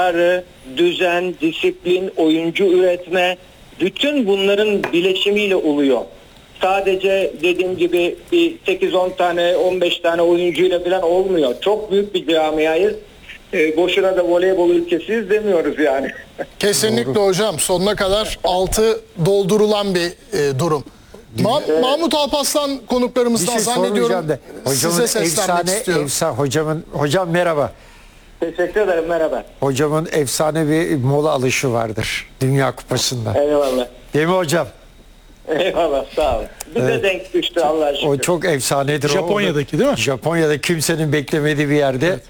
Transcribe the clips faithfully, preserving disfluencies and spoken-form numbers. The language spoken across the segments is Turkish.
düzen, disiplin, oyuncu üretme, bütün bunların bileşimiyle oluyor. Sadece dediğim gibi bir sekiz on tane, on beş tane oyuncuyla falan olmuyor. Çok büyük bir camiayız. E, boşuna da voleybol ülkesiyiz demiyoruz yani. Kesinlikle doğru hocam. Sonuna kadar altı doldurulan bir e, durum. Ma evet. Mahmut Alparslan konuklarımızdan şey zannediyorum de, size seslenmek efsane, istiyorum. Efsane, hocamın, hocam merhaba. Teşekkür ederim, merhaba. Hocamın efsane bir mola alışı vardır Dünya Kupası'nda. Eyvallah. Değil mi hocam? Eyvallah, sağ olun. Bize evet. denk düştü Allah'a şükür. O çok efsanedir. Japonya'daki değil mi? Japonya'da kimsenin beklemediği bir yerde evet.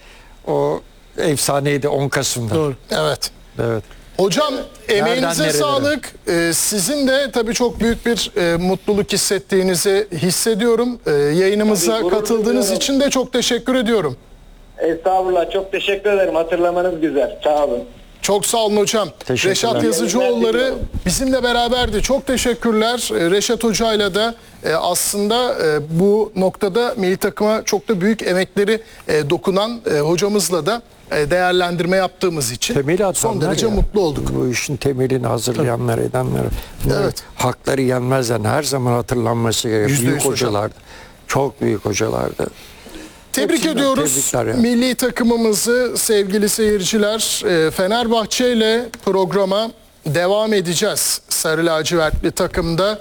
O efsaneydi on Kasım'da. Doğru. Evet. Evet. Hocam emeğinize sağlık. Ee, sizin de tabii çok büyük bir e, mutluluk hissettiğinizi hissediyorum. Ee, yayınımıza tabii, katıldığınız için de çok teşekkür ediyorum. Estağfurullah, çok teşekkür ederim. Hatırlamanız güzel. Sağ olun. Çok sağ olun hocam. Reşat Yazıcıoğulları bizimle beraberdi. Çok teşekkürler. Reşat Hoca'yla da aslında bu noktada milli takıma çok da büyük emekleri dokunan hocamızla da değerlendirme yaptığımız için temeli son derece ya. mutlu olduk. Bu işin temelini hazırlayanlar, edenler. Evet. Hakları yenmezden her zaman hatırlanması gerekiyor. Büyük hocalardı. Çok büyük hocalardı. Tebrik Hepsinden ediyoruz milli takımımızı sevgili seyirciler. Fenerbahçe ile programa devam edeceğiz. Sarı lacivertli takımda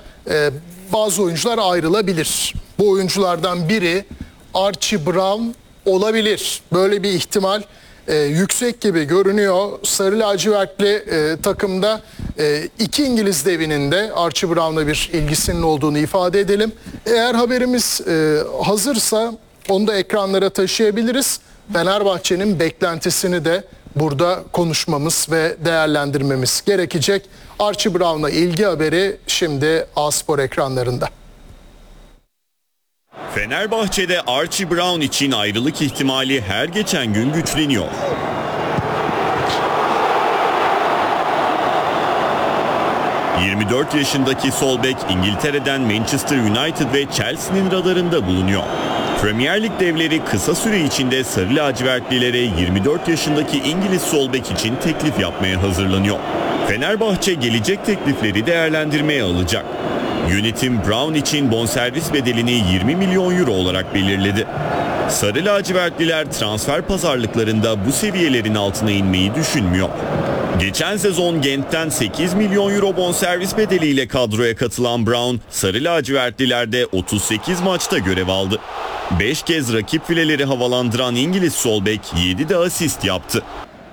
bazı oyuncular ayrılabilir. Bu oyunculardan biri Archie Brown olabilir. Böyle bir ihtimal yüksek gibi görünüyor. Sarı lacivertli takımda iki İngiliz devinin de Archie Brown'la bir ilgisinin olduğunu ifade edelim. Eğer haberimiz hazırsa onu da ekranlara taşıyabiliriz. Fenerbahçe'nin beklentisini de burada konuşmamız ve değerlendirmemiz gerekecek. Archie Brown'la ilgi haberi şimdi A-Spor ekranlarında. Fenerbahçe'de Archie Brown için ayrılık ihtimali her geçen gün güçleniyor. yirmi dört yaşındaki sol bek İngiltere'den Manchester United ve Chelsea'nin radarında bulunuyor. Premier Lig devleri kısa süre içinde sarı lacivertlilere yirmi dört yaşındaki İngiliz sol bek için teklif yapmaya hazırlanıyor. Fenerbahçe gelecek teklifleri değerlendirmeye alacak. Yönetim Brown için bonservis bedelini yirmi milyon euro olarak belirledi. Sarı lacivertliler transfer pazarlıklarında bu seviyelerin altına inmeyi düşünmüyor. Geçen sezon Gent'ten sekiz milyon euro bonservis bedeliyle kadroya katılan Brown, sarı lacivertlilerde otuz sekiz maçta görev aldı. beş kez rakip fileleri havalandıran İngiliz sol bek yedi de asist yaptı.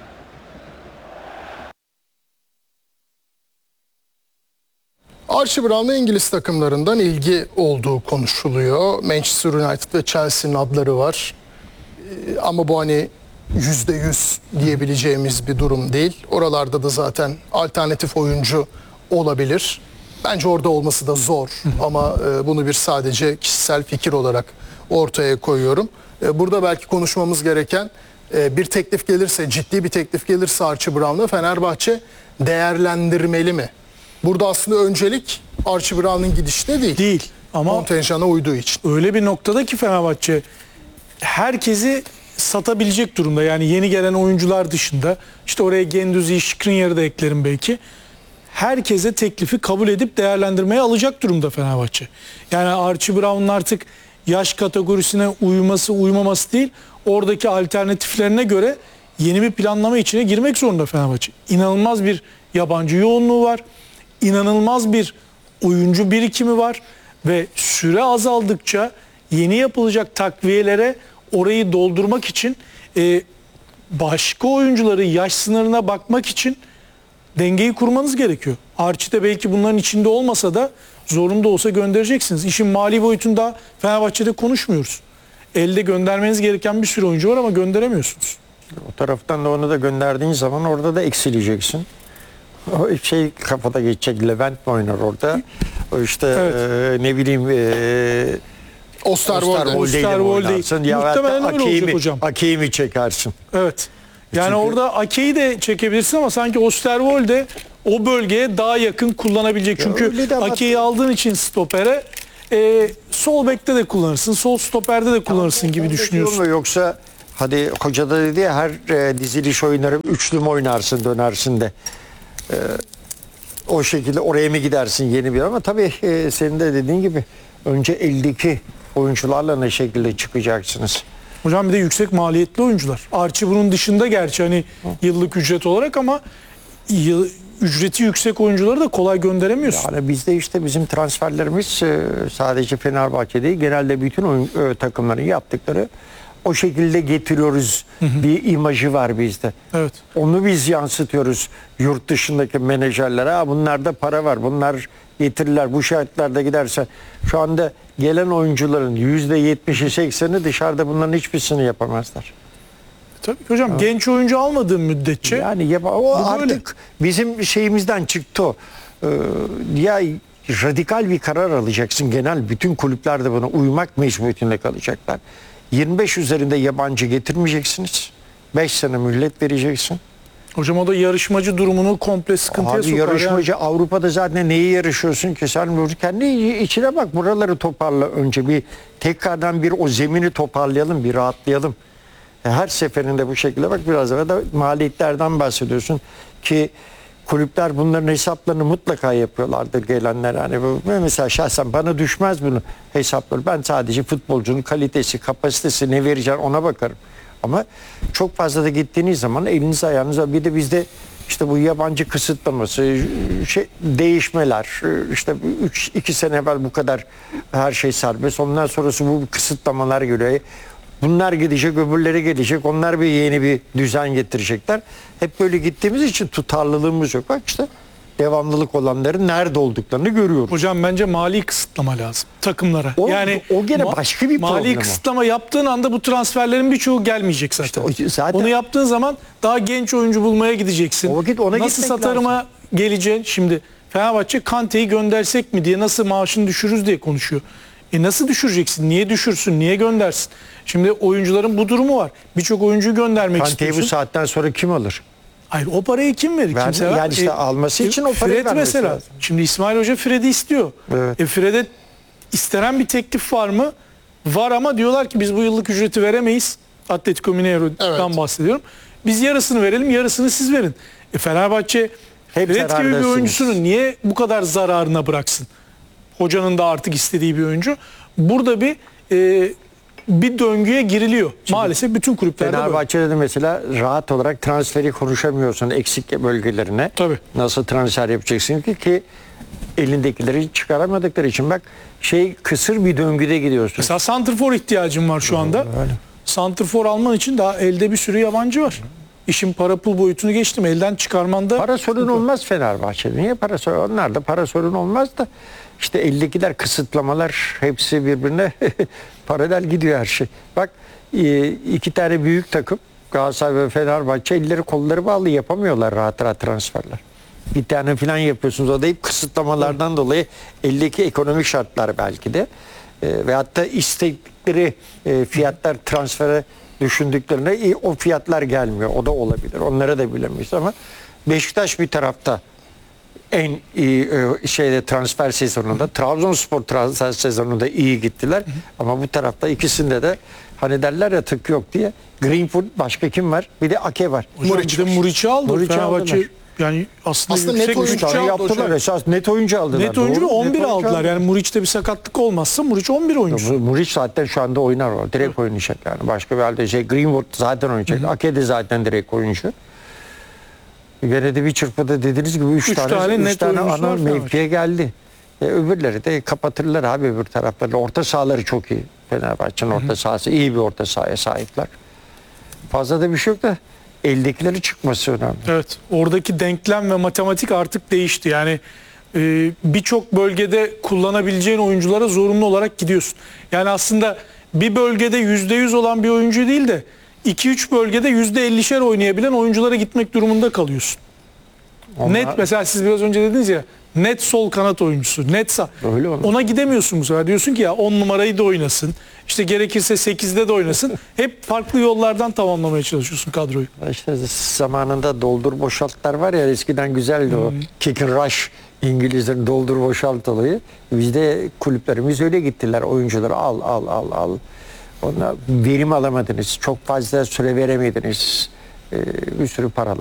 Archie Brown'la İngiliz takımlarından ilgi olduğu konuşuluyor. Manchester United ve Chelsea'nin adları var. Ama bu hani yüzde yüz diyebileceğimiz bir durum değil. Oralarda da zaten alternatif oyuncu olabilir. Bence orada olması da zor ama bunu bir sadece kişisel fikir olarak ortaya koyuyorum. Burada belki konuşmamız gereken bir teklif gelirse, ciddi bir teklif gelirse Archie Brown'la Fenerbahçe değerlendirmeli mi? Burada aslında öncelik Archie Brown'un gidişte değil. Değil ama kontenjana uyduğu için. Öyle bir noktada ki Fenerbahçe herkesi satabilecek durumda. Yani yeni gelen oyuncular dışında işte oraya Gendouzi'yi, Skriniar'ı da eklerim belki. Herkese teklifi kabul edip değerlendirmeye alacak durumda Fenerbahçe. Yani Archie Brown'un artık yaş kategorisine uyması uymaması değil, oradaki alternatiflerine göre yeni bir planlama içine girmek zorunda Fenerbahçe. İnanılmaz bir yabancı yoğunluğu var. İnanılmaz bir oyuncu birikimi var ve süre azaldıkça yeni yapılacak takviyelere orayı doldurmak için e, başka oyuncuları yaş sınırına bakmak için dengeyi kurmanız gerekiyor. Archie de belki bunların içinde olmasa da zorunda olsa göndereceksiniz. İşin mali boyutunda Fenerbahçe'de konuşmuyoruz. Elde göndermeniz gereken bir sürü oyuncu var ama gönderemiyorsunuz. O taraftan da onu da gönderdiğin zaman orada da eksileceksin. O şey kafada geçecek. Levent mi oynar orada? O işte evet. e, ne bileyim e, Osterwolde oynarsın. Ya muhtemelen öyle olacak hocam. Ake'yi mi çekersin? Evet. Yani çünkü orada Ake'yi de çekebilirsin ama sanki Osterwolde o bölgeye daha yakın kullanabilecek. Çünkü Ake'yi aldığın için stopere e, sol bekte de kullanırsın, sol stoperde de kullanırsın gibi düşünüyorsun. Yoksa hadi hoca da dedi ya her e, diziliş oyunları üçlü mü oynarsın dönersin de. E, o şekilde oraya mı gidersin yeni bir ama tabii e, senin de dediğin gibi önce eldeki oyuncularla ne şekilde çıkacaksınız. Hocam bir de yüksek maliyetli oyuncular. Archie bunun dışında gerçi hani yıllık ücret olarak ama yıl, ücreti yüksek oyuncuları da kolay gönderemiyorsun. Yani bizde işte bizim transferlerimiz e, sadece Fenerbahçe değil genelde bütün oyun, e, takımların yaptıkları o şekilde getiriyoruz hı hı. bir imajı var bizde. Evet. Onu biz yansıtıyoruz yurt dışındaki menajerlere. Ha, bunlarda para var. Bunlar getirirler. Bu şartlarda giderse şu anda gelen oyuncuların yüzde yetmişi sekseni dışarıda bunların hiçbirisini yapamazlar. Tabii ki hocam, evet. Genç oyuncu almadığın müddetçe yani yap o artık böyle. Bizim şeyimizden çıktı o. Ee, ya radikal bir karar alacaksın. Genel bütün kulüpler de buna uymak mecburiyetinde kalacaklar. yirmi beş üzerinde yabancı getirmeyeceksiniz. beş sene mühlet vereceksin. Hocam o da yarışmacı durumunu komple sıkıntıya Abi sokar. yarışmacı yani. Avrupa'da zaten neyi yarışıyorsun ki? Sen kendi içine bak, buraları toparla önce, bir tekrardan bir o zemini toparlayalım, bir rahatlayalım. Her seferinde bu şekilde bak, biraz da maliyetlerden bahsediyorsun ki kulüpler bunların hesaplarını mutlaka yapıyorlardır gelenler. Hani bu mesela şahsen bana düşmez bunu hesapları. Ben sadece futbolcunun kalitesi, kapasitesi ne vereceğim ona bakarım. Ama çok fazla da gittiğiniz zaman eliniz ayağınıza, bir de bizde işte bu yabancı kısıtlaması, şey, değişmeler, işte üç iki sene evvel bu kadar her şey serbest. Ondan sonrası bu kısıtlamalar geliyor. Bunlar gidecek, öbürleri gelecek. Onlar bir yeni bir düzen getirecekler. Hep böyle gittiğimiz için tutarlılığımız yok. Bak işte devamlılık olanların nerede olduklarını görüyoruz. Hocam bence mali kısıtlama lazım takımlara. O, yani o gene başka bir mali problem. Kısıtlama yaptığın anda bu transferlerin birçoğu gelmeyecek zaten. İşte o, zaten. Onu yaptığın zaman daha genç oyuncu bulmaya gideceksin. O vakit ona nasıl satarıma lazım. Geleceksin? Şimdi Fenerbahçe Kante'yi göndersek mi diye, nasıl maaşını düşürürüz diye konuşuyor. E nasıl düşüreceksin? Niye düşürsün? Niye göndersin? Şimdi oyuncuların bu durumu var. Birçok oyuncuyu göndermek Kante'yi istiyorsun. bu saatten sonra kim alır? Hayır, o parayı kim verir? Verdi, Kimse ver. yani işte e, alması için o parayı Fred vermesi mesela. lazım. Şimdi İsmail Hoca Fred'i istiyor. Evet. E Fred'e istenen bir teklif var mı? Var ama diyorlar ki biz bu yıllık ücreti veremeyiz. Atletico Mineiro'dan evet. bahsediyorum. Biz yarısını verelim, yarısını siz verin. E Fenerbahçe Hep Fred gibi bir oyuncusunu niye bu kadar zararına bıraksın? Hocanın da artık istediği bir oyuncu. Burada bir e, bir döngüye giriliyor. Şimdi, maalesef bütün kulüplerde böyle. Fenerbahçe'de de mesela rahat olarak transferi konuşamıyorsun eksik bölgelerine. Tabii. Nasıl transfer yapacaksın ki ki elindekileri çıkaramadıkları için bak şey kısır bir döngüde gidiyorsun. Mesela santrfor ihtiyacın var şu anda. Öyle. Santrfor alman için daha elde bir sürü yabancı var. İşin para pul boyutunu geçtim. Elden çıkarmanda para sorun olmaz Fenerbahçe'de. Niye para sorun? Onlar da para sorun olmaz da işte eldekiler, kısıtlamalar hepsi birbirine paralel gidiyor her şey. Bak iki tane büyük takım Galatasaray ve Fenerbahçe elleri kolları bağlı, yapamıyorlar rahat rahat transferler. Bir tane falan yapıyorsunuz, o da hep kısıtlamalardan Hı. dolayı eldeki ekonomik şartlar belki de e, ve hatta istekleri e, fiyatlar transfere düşündüklerinde o fiyatlar gelmiyor. O da olabilir. Onlara da bilemeyiz ama Beşiktaş bir tarafta en iyi e, şeyde transfer sezonunda, Trabzonspor transfer sezonunda iyi gittiler. Hı hı. Ama bu tarafta ikisinde de hani derler ya tık yok diye. Greenwood, başka kim var? Bir de Ake var. Muriç'i Muriç'i aldı. Muriç'i Fenerbahçe yani aslında, aslında yüksek net oyuncu tane yaptılar. Esas net oyuncu aldılar. Net oyuncu ve on bir net aldılar. aldılar. Yani Muriç'te bir sakatlık olmazsa Muriç on bir oyuncu. Muriç zaten şu anda oynar o. Direkt evet. oynayacak yani. Başka bir halde şey Greenwood zaten oynayacak. Hı-hı. Ake de zaten direkt oyuncu. Gene de bir çırpıda dediğiniz gibi üç tane, tane, üç net tane ana mevkiye geldi. E, öbürleri de kapatırlar abi öbür tarafları. Orta sahaları çok iyi. Fenerbahçe'nin orta sahası iyi bir orta sahaya sahipler. Fazla da bir şey yok da eldekileri çıkması önemli. Evet. Oradaki denklem ve matematik artık değişti. Yani e, birçok bölgede kullanabileceğin oyunculara zorunlu olarak gidiyorsun. Yani aslında bir bölgede yüzde yüz olan bir oyuncu değil de iki üç bölgede yüzde ellişer oynayabilen oyunculara gitmek durumunda kalıyorsun. Onlar... Net mesela siz biraz önce dediniz ya, net sol kanat oyuncusu, net sağ. Öyle ona gidemiyorsun bu sefer. Diyorsun ki ya on numarayı da oynasın. İşte gerekirse sekizde de oynasın. Hep farklı yollardan tamamlamaya çalışıyorsun kadroyu. İşte zamanında doldur boşaltlar var ya, eskiden güzeldi o. Hmm. Kick and rush, İngilizlerin doldur boşalt olayı. Bizde kulüplerimiz öyle gittiler. Oyuncuları al al al al. Ona verim alamadınız. Çok fazla süre veremediniz. Ee, bir sürü paralar